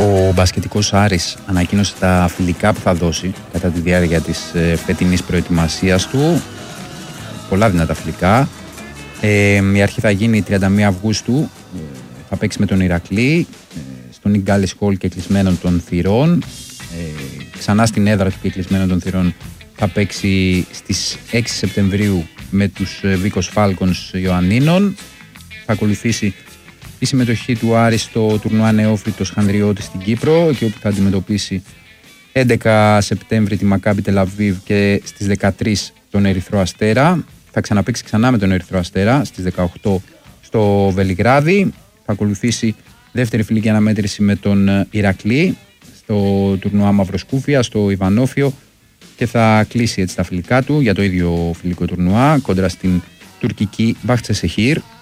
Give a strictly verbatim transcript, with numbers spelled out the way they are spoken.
Ο μπασκετικός Άρης ανακοίνωσε τα φιλικά που θα δώσει κατά τη διάρκεια της ε, φετινής προετοιμασίας του. Πολλά δυνατά φιλικά. Ε, η αρχή θα γίνει τριάντα μία Αυγούστου. Ε, θα παίξει με τον Ηρακλή ε, στον Ιγκάλης Χολ και κλεισμένων των θυρών. Ε, ξανά στην έδρα του και κλεισμένων των θυρών θα παίξει στις έξι Σεπτεμβρίου με τους Βίκος Φάλκονς Ιωαννίνων. Θα ακολουθήσει η συμμετοχή του Άρη στο τουρνουά Νεόφυτος Χανδριώτης στην Κύπρο, εκεί όπου θα αντιμετωπίσει έντεκα Σεπτέμβρη τη Μακάμπι Τελαβίβ και στις δεκατρείς τον Ερυθρό Αστέρα. Θα ξαναπαίξει ξανά με τον Ερυθρό Αστέρα στις δεκαοκτώ στο Βελιγράδι. Θα ακολουθήσει δεύτερη φιλική αναμέτρηση με τον Ηρακλή στο τουρνουά Μαυροσκούφια, στο Ιβανόφιο, και θα κλείσει έτσι τα φιλικά του για το ίδιο φιλικό τουρνουά κόντρα στην τουρκική Μπαχτσεσεχήρ.